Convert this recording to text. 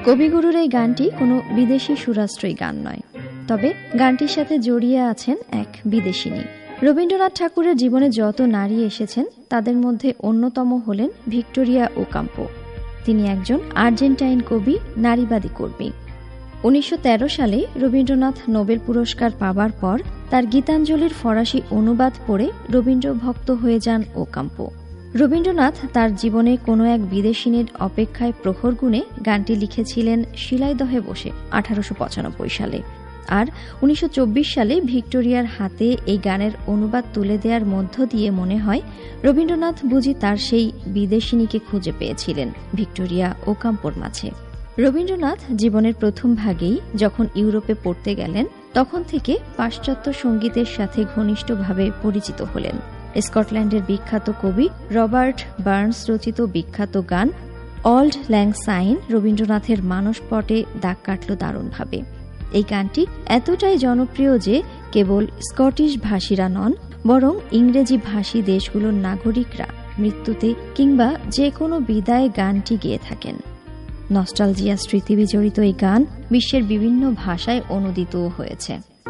কবিগুরুর এই গানটি কোনো বিদেশি সুরাশ্রয়ী গান নয়, তবে গানটির সাথে জড়িয়ে আছেন এক বিদেশিনী। রবীন্দ্রনাথ ঠাকুরের জীবনে যত নারী এসেছেন তাদের মধ্যে অন্যতম হলেন ভিক্টোরিয়া ওকাম্পো। তিনি একজন আর্জেন্টাইন কবি, নারীবাদী কর্মী। 1913 সালে রবীন্দ্রনাথ নোবেল পুরস্কার পাবার পর তার গীতাঞ্জলির ফরাসি অনুবাদ পড়ে রবীন্দ্র ভক্ত হয়ে যান ওকাম্পো। রবীন্দ্রনাথ তার জীবনে কোনো এক বিদেশিনীর অপেক্ষায় প্রহর গুণে গানটি লিখেছিলেন শিলাইদহে বসে 1895 সালে। আর 1924 সালে ভিক্টোরিয়ার হাতে এই গানের অনুবাদ তুলে দেওয়ার মধ্য দিয়ে মনে হয় রবীন্দ্রনাথ বুঝি তার সেই বিদেশিনীকে খুঁজে পেয়েছিলেন ভিক্টোরিয়া ওকাম্পোর মাঝে। রবীন্দ্রনাথ জীবনের প্রথম ভাগেই যখন ইউরোপে পড়তে গেলেন তখন থেকে পাশ্চাত্য সঙ্গীতের সাথে ঘনিষ্ঠভাবে পরিচিত হলেন। স্কটল্যান্ডের বিখ্যাত কবি রবার্ট বার্নস রচিত বিখ্যাত গান অল্ড ল্যাং সাইন রবীন্দ্রনাথের মানসপটে দাগ কাটল দারুণভাবে। এই গানটি এতটাই জনপ্রিয় যে কেবল স্কটিশ ভাষীরা নন, বরং ইংরেজি ভাষী দেশগুলোর নাগরিকরা মৃত্যুতে কিংবা যে কোনো বিদায় গানটি গেয়ে থাকেন। নস্টালজিয়া স্মৃতি বিজড়িত এই গান বিশ্বের বিভিন্ন ভাষায় অনূদিতও হয়েছে।